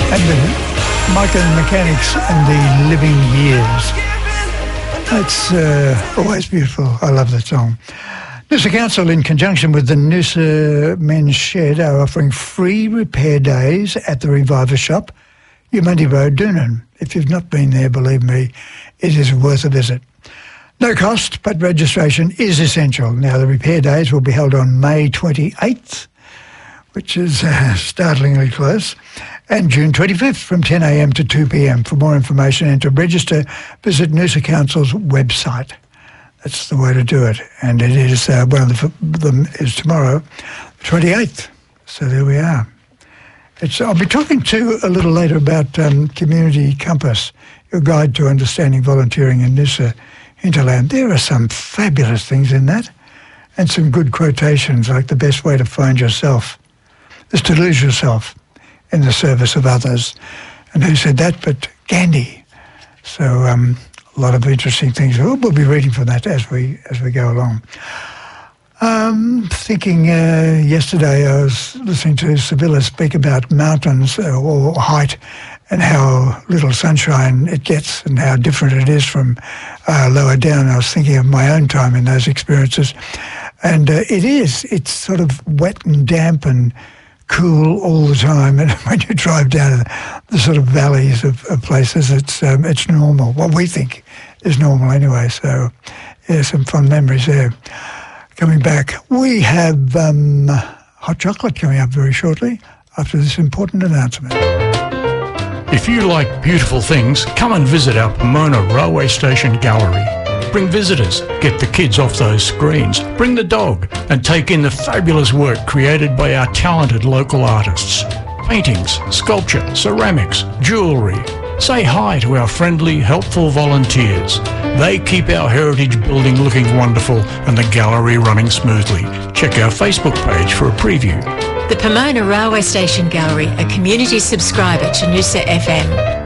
and the Michael Mechanics and the Living Years. It's always beautiful. I love that song. Noosa Council, in conjunction with the Noosa Men's Shed, are offering free repair days at the Reviver Shop, Umandi Road, Doonan. If you've not been there, believe me, it is worth a visit. No cost, but registration is essential. Now, the repair days will be held on May 28th, which is startlingly close, and June 25th from 10 a.m. to 2 p.m. For more information and to register, visit Noosa Council's website. That's the way to do it. And it is, one of them is tomorrow, the 28th. So there we are. I'll be talking a little later about Community Compass, your guide to understanding volunteering in Noosa hinterland. There are some fabulous things in that, and some good quotations, like the best way to find yourself is to lose yourself in the service of others. And who said that but Gandhi? So a lot of interesting things. We'll be reading from that as we go along. Thinking yesterday I was listening to Sevilla speak about mountains or height and how little sunshine it gets and how different it is from lower down. I was thinking of my own time in those experiences. And it's sort of wet and damp and cool all the time. And when you drive down the sort of valleys of places, it's normal. What we think is normal anyway. So, yeah, some fun memories there. Coming back, we have hot chocolate coming up very shortly after this important announcement. If you like beautiful things, come and visit our Pomona Railway Station Gallery. Bring visitors, get the kids off those screens, bring the dog, and take in the fabulous work created by our talented local artists. Paintings, sculpture, ceramics, jewellery. Say hi to our friendly, helpful volunteers. They keep our heritage building looking wonderful and the gallery running smoothly. Check our Facebook page for a preview. The Pomona Railway Station Gallery, a community subscriber to Noosa FM.